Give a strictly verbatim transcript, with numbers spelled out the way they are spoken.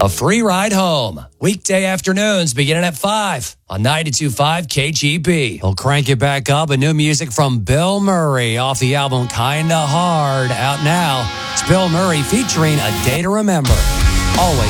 A free ride home. Weekday afternoons beginning at five on ninety-two point five K G B. We'll crank it back up. And new music from Bill Murray off the album Kinda Hard, out now. It's Bill Murray featuring A Day to Remember. Always